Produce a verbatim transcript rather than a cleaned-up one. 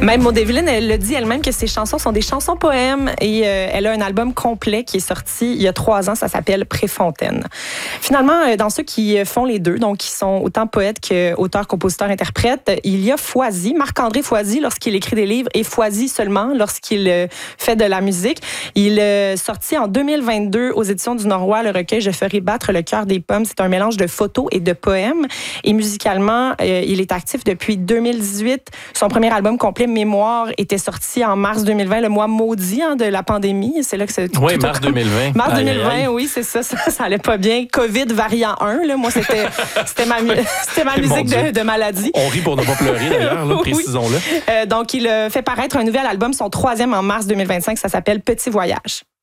Même Maud Evelyne, elle le dit elle-même que ses chansons sont des chansons poèmes et euh, elle a un album complet qui est sorti il y a trois ans, ça s'appelle Préfontaine. Finalement, euh, dans ceux qui font les deux, donc qui sont autant poètes qu'auteurs, compositeurs, interprètes, il y a Foisy, Marc-André Foisy lorsqu'il écrit des livres et Foisy seulement lorsqu'il euh, fait de la musique. Il est sorti en deux mille vingt-deux aux éditions du Norois le recueil Je ferai battre le cœur des pommes. C'est un mélange de photos et de poèmes. Et musicalement, euh, il est actif depuis deux mille dix-huit. Son premier album complet, Mémoire, était sorti en mars deux mille vingt, le mois maudit hein, de la pandémie. C'est là que c'est tout. Oui, tout mars deux mille vingt. Mars deux mille vingt, aïe, aïe. Oui, c'est ça, ça. Ça allait pas bien. COVID variant un, là. Moi, c'était, c'était ma, c'était ma musique de, de maladie. On rit pour ne pas pleurer, d'ailleurs, là, précisons-le. Oui. Euh, donc, il a fait paraître un nouvel album, son troisième en mars deux mille vingt-cinq. Ça s'appelle Petit Voyage.